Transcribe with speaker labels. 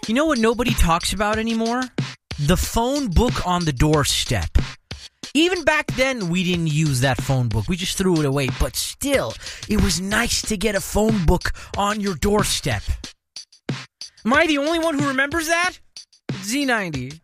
Speaker 1: You know what nobody talks about anymore? The phone book on the doorstep. Even back then, we didn't use that phone book. We just threw it away. But still, it was nice to get a phone book on your doorstep. Am I the only one who remembers that? Z90.